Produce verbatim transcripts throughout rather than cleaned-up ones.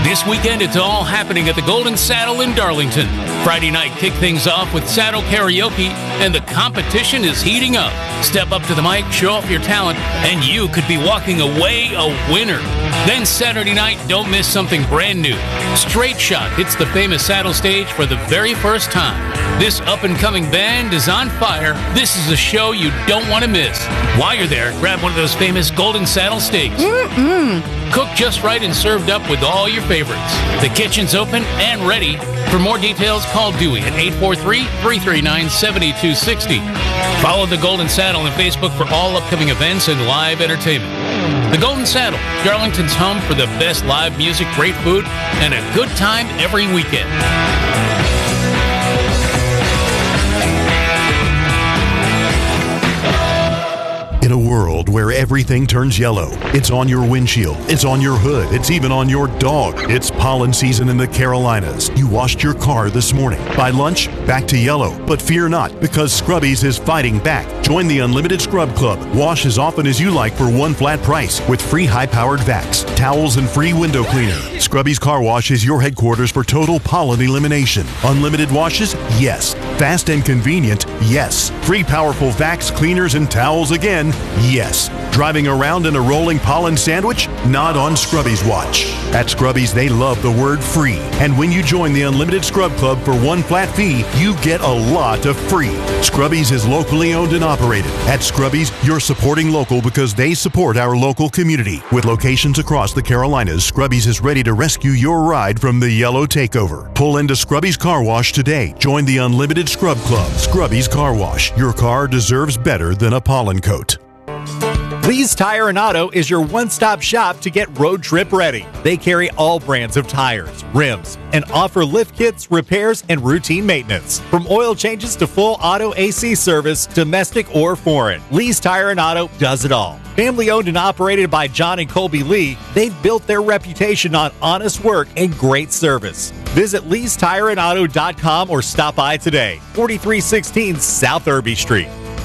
This weekend, it's all happening at the Golden Saddle in Darlington. Friday night, kick things off with saddle karaoke, and the competition is heating up. Step up to the mic, show off your talent, and you could be walking away a winner. Then Saturday night, don't miss something brand new. Straight Shot hits the famous saddle stage for the very first time. This up-and-coming band is on fire. This is a show you don't want to miss. While you're there, grab one of those famous Golden Saddle steaks. Mm-mm. Cooked just right and served up with all your favorites. The kitchen's open and ready. For more details, call Dewey at eight four three, three three nine, seven two six zero. Follow the Golden Saddle on Facebook for all upcoming events and live entertainment. The Golden Saddle, Darlington's home for the best live music, great food, and a good time every weekend. In a world where everything turns yellow, it's on your windshield, it's on your hood, it's even on your dog. It's pollen season in the Carolinas. You washed your car this morning. By lunch, back to yellow. But fear not, because Scrubbies is fighting back. Join the Unlimited Scrub Club. Wash as often as you like for one flat price with free high-powered vacs, towels, and free window cleaner. Scrubbies Car Wash is your headquarters for total pollen elimination. Unlimited washes? Yes. Fast and convenient? Yes. Free powerful vacs, cleaners, and towels again? Yes. Driving around in a rolling pollen sandwich? Not on Scrubbies watch. At Scrubbies, they love the word free. And when you join the Unlimited Scrub Club for one flat fee, you get a lot of free. Scrubbies is locally owned and operated. At Scrubbies, you're supporting local because they support our local community. With locations across the Carolinas, Scrubbies is ready to rescue your ride from the yellow takeover. Pull into Scrubbies Car Wash today. Join the Unlimited Scrub Club. Scrubbies Car Wash. Your car deserves better than a pollen coat. Lee's Tire and Auto is your one-stop shop to get road trip ready. They carry all brands of tires, rims, and offer lift kits, repairs, and routine maintenance. From oil changes to full auto A C service, domestic or foreign, Lee's Tire and Auto does it all. Family owned and operated by John and Colby Lee, they've built their reputation on honest work and great service. Visit lees tire and auto dot com or stop by today, forty-three sixteen South Irby Street.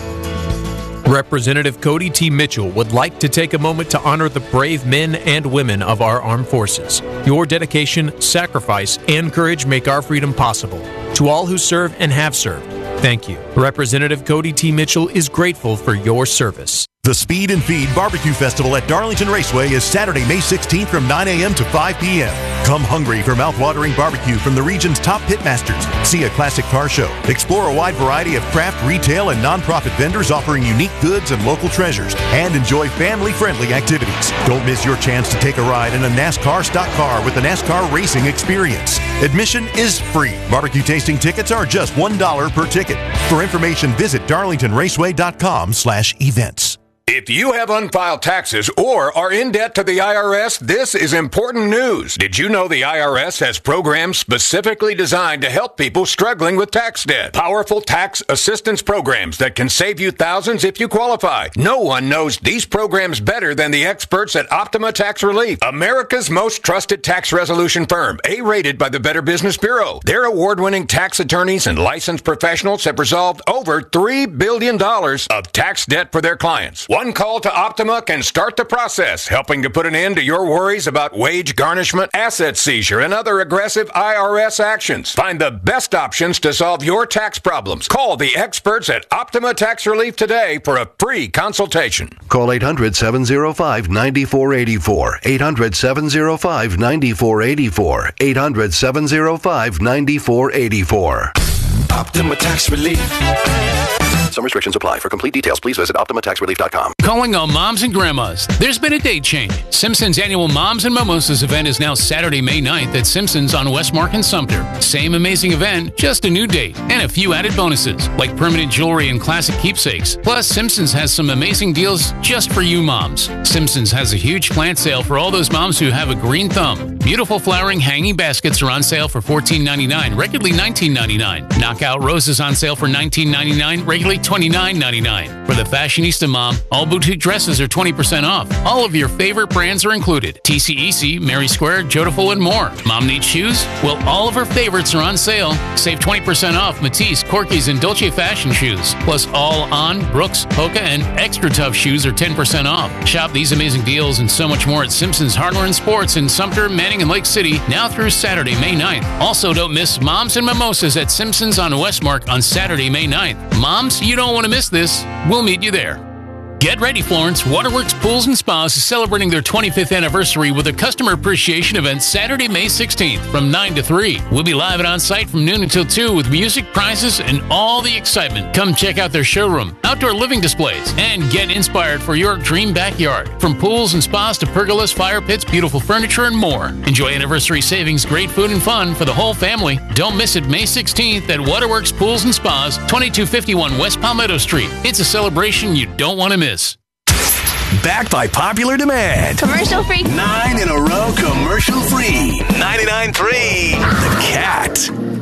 Representative Cody T. Mitchell would like to take a moment to honor the brave men and women of our armed forces. Your dedication, sacrifice, and courage make our freedom possible. To all who serve and have served, thank you. Representative Cody T. Mitchell is grateful for your service. The Speed and Feed Barbecue Festival at Darlington Raceway is Saturday, May sixteenth from nine a.m. to five p.m. Come hungry for mouth-watering barbecue from the region's top pitmasters. See a classic car show. Explore a wide variety of craft, retail, and nonprofit vendors offering unique goods and local treasures. And enjoy family-friendly activities. Don't miss your chance to take a ride in a NASCAR stock car with the NASCAR Racing Experience. Admission is free. Barbecue tasting tickets are just one dollar per ticket. For information, visit darlington raceway dot com slash events. If you have unfiled taxes or are in debt to the I R S, this is important news. Did you know the I R S has programs specifically designed to help people struggling with tax debt? Powerful tax assistance programs that can save you thousands if you qualify. No one knows these programs better than the experts at Optima Tax Relief, America's most trusted tax resolution firm, A-rated by the Better Business Bureau. Their award-winning tax attorneys and licensed professionals have resolved over three billion dollars of tax debt for their clients. One call to Optima can start the process, helping to put an end to your worries about wage garnishment, asset seizure, and other aggressive I R S actions. Find the best options to solve your tax problems. Call the experts at Optima Tax Relief today for a free consultation. Call eight hundred, seven oh five, nine four eight four. eight hundred, seven oh five, nine four eight four. eight hundred, seven oh five, nine four eight four. Optima Tax Relief. Some restrictions apply. For complete details, please visit optima tax relief dot com. Calling all moms and grandmas. There's been a date change. Simpson's annual Moms and Mimosas event is now Saturday, May ninth at Simpson's on Westmark and Sumter. Same amazing event, just a new date. And a few added bonuses, like permanent jewelry and classic keepsakes. Plus, Simpson's has some amazing deals just for you moms. Simpson's has a huge plant sale for all those moms who have a green thumb. Beautiful flowering hanging baskets are on sale for fourteen ninety-nine, regularly nineteen ninety-nine. Knockout roses on sale for nineteen ninety-nine, regularly twenty-nine ninety-nine. For the fashionista mom, all boutique dresses are twenty percent off. All of your favorite brands are included. T C E C, Mary Square, Jodaful, and more. Mom needs shoes? Well, all of her favorites are on sale. Save twenty percent off Matisse, Corky's, and Dolce Fashion shoes. Plus, all On, Brooks, Hoka, and Extra Tough shoes are ten percent off. Shop these amazing deals and so much more at Simpson's Hardware and Sports in Sumter, Manning, and Lake City now through Saturday, May ninth. Also, don't miss Moms and Mimosas at Simpson's on Westmark on Saturday, May ninth. Moms, you don't want to miss this. We'll meet you there. Get ready, Florence. Waterworks Pools and Spas is celebrating their twenty-fifth anniversary with a customer appreciation event Saturday, May sixteenth from nine to three. We'll be live and on site from noon until two with music, prizes, and all the excitement. Come check out their showroom, outdoor living displays, and get inspired for your dream backyard. From pools and spas to pergolas, fire pits, beautiful furniture, and more. Enjoy anniversary savings, great food, and fun for the whole family. Don't miss it May sixteenth at Waterworks Pools and Spas, twenty-two fifty-one West Palmetto Street. It's a celebration you don't want to miss. Backed by popular demand. Commercial free. Nine in a row commercial free. ninety-nine point three The Cat.